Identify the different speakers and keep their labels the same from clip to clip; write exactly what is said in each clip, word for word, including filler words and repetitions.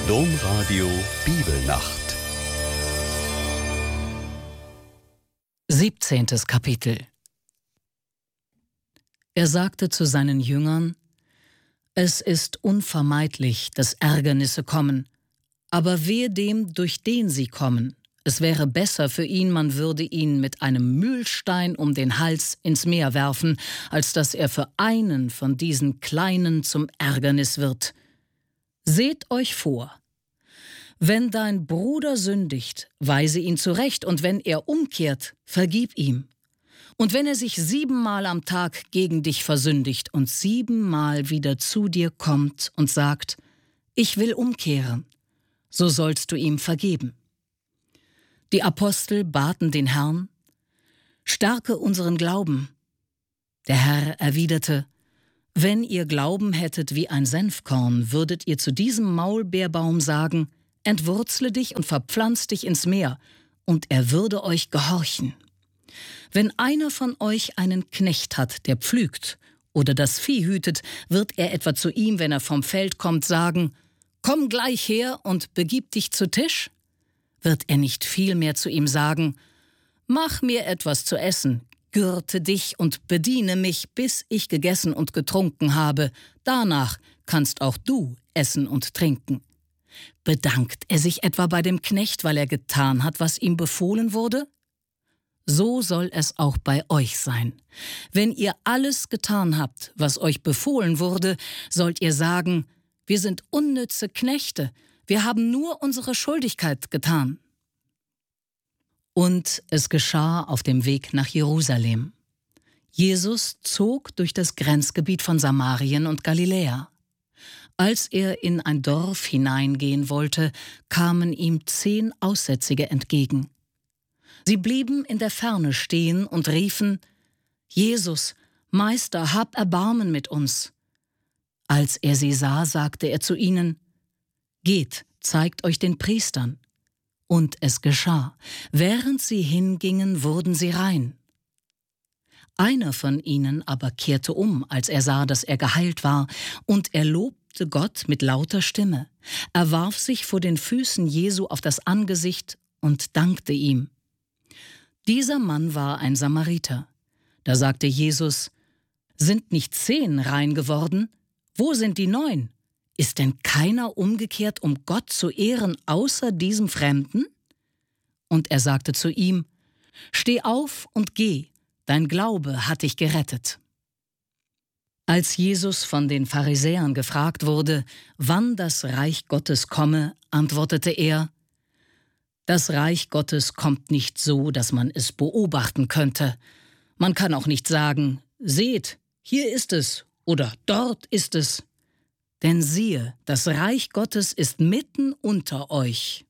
Speaker 1: Domradio Bibelnacht.
Speaker 2: Siebzehntes Kapitel. Er sagte zu seinen Jüngern: Es ist unvermeidlich, dass Ärgernisse kommen, aber wehe dem, durch den sie kommen. Es wäre besser für ihn, man würde ihn mit einem Mühlstein um den Hals ins Meer werfen, als dass er für einen von diesen Kleinen zum Ärgernis wird. Seht euch vor: Wenn dein Bruder sündigt, weise ihn zurecht, und wenn er umkehrt, vergib ihm. Und wenn er sich siebenmal am Tag gegen dich versündigt und siebenmal wieder zu dir kommt und sagt: Ich will umkehren, so sollst du ihm vergeben. Die Apostel baten den Herrn: Stärke unseren Glauben. Der Herr erwiderte: Wenn ihr Glauben hättet wie ein Senfkorn, würdet ihr zu diesem Maulbeerbaum sagen: Entwurzle dich und verpflanz dich ins Meer, und er würde euch gehorchen. Wenn einer von euch einen Knecht hat, der pflügt oder das Vieh hütet, wird er etwa zu ihm, wenn er vom Feld kommt, sagen: Komm gleich her und begib dich zu Tisch? Wird er nicht vielmehr zu ihm sagen: Mach mir etwas zu essen, gürte dich und bediene mich, bis ich gegessen und getrunken habe, danach kannst auch du essen und trinken. Bedankt er sich etwa bei dem Knecht, weil er getan hat, was ihm befohlen wurde? So soll es auch bei euch sein. Wenn ihr alles getan habt, was euch befohlen wurde, sollt ihr sagen: Wir sind unnütze Knechte, wir haben nur unsere Schuldigkeit getan. Und es geschah auf dem Weg nach Jerusalem. Jesus zog durch das Grenzgebiet von Samarien und Galiläa. Als er in ein Dorf hineingehen wollte, kamen ihm zehn Aussätzige entgegen. Sie blieben in der Ferne stehen und riefen: Jesus, Meister, hab Erbarmen mit uns. Als er sie sah, sagte er zu ihnen: Geht, zeigt euch den Priestern. Und es geschah. Während sie hingingen, wurden sie rein. Einer von ihnen aber kehrte um, als er sah, dass er geheilt war, und er lobte Gott mit lauter Stimme. Er warf sich vor den Füßen Jesu auf das Angesicht und dankte ihm. Dieser Mann war ein Samariter. Da sagte Jesus: Sind nicht zehn rein geworden? Wo sind die neun? Ist denn keiner umgekehrt, um Gott zu ehren, außer diesem Fremden? Und er sagte zu ihm: Steh auf und geh, dein Glaube hat dich gerettet. Als Jesus von den Pharisäern gefragt wurde, wann das Reich Gottes komme, antwortete er: Das Reich Gottes kommt nicht so, dass man es beobachten könnte. Man kann auch nicht sagen: Seht, hier ist es oder dort ist es. Denn siehe, das Reich Gottes ist mitten unter euch.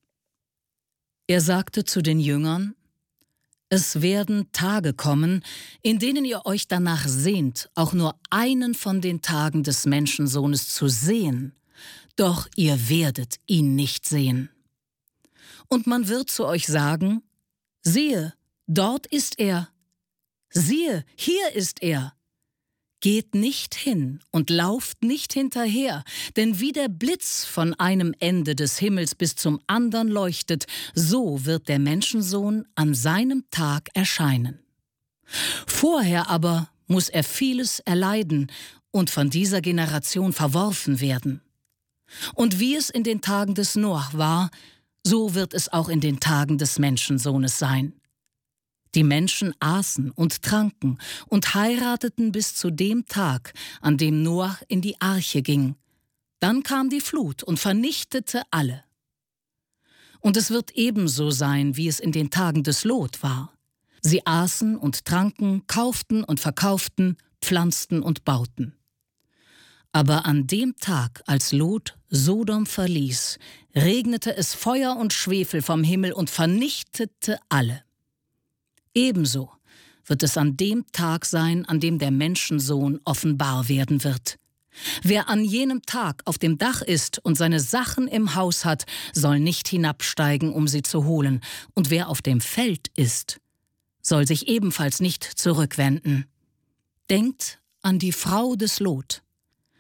Speaker 2: Er sagte zu den Jüngern: Es werden Tage kommen, in denen ihr euch danach sehnt, auch nur einen von den Tagen des Menschensohnes zu sehen, doch ihr werdet ihn nicht sehen. Und man wird zu euch sagen: Siehe, dort ist er. Siehe, hier ist er. Geht nicht hin und lauft nicht hinterher, denn wie der Blitz von einem Ende des Himmels bis zum andern leuchtet, so wird der Menschensohn an seinem Tag erscheinen. Vorher aber muss er vieles erleiden und von dieser Generation verworfen werden. Und wie es in den Tagen des Noach war, so wird es auch in den Tagen des Menschensohnes sein. Die Menschen aßen und tranken und heirateten bis zu dem Tag, an dem Noach in die Arche ging. Dann kam die Flut und vernichtete alle. Und es wird ebenso sein, wie es in den Tagen des Lot war. Sie aßen und tranken, kauften und verkauften, pflanzten und bauten. Aber an dem Tag, als Lot Sodom verließ, regnete es Feuer und Schwefel vom Himmel und vernichtete alle. Ebenso wird es an dem Tag sein, an dem der Menschensohn offenbar werden wird. Wer an jenem Tag auf dem Dach ist und seine Sachen im Haus hat, soll nicht hinabsteigen, um sie zu holen. Und wer auf dem Feld ist, soll sich ebenfalls nicht zurückwenden. Denkt an die Frau des Lot.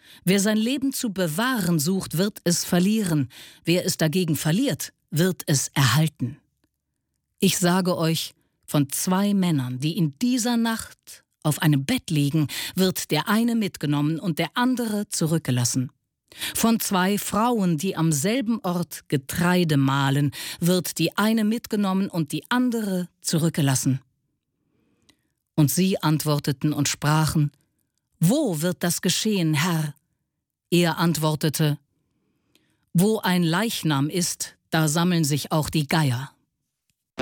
Speaker 2: Wer sein Leben zu bewahren sucht, wird es verlieren. Wer es dagegen verliert, wird es erhalten. Ich sage euch, von zwei Männern, die in dieser Nacht auf einem Bett liegen, wird der eine mitgenommen und der andere zurückgelassen. Von zwei Frauen, die am selben Ort Getreide mahlen, wird die eine mitgenommen und die andere zurückgelassen. Und sie antworteten und sprachen: Wo wird das geschehen, Herr? Er antwortete: Wo ein Leichnam ist, da sammeln sich auch die Geier.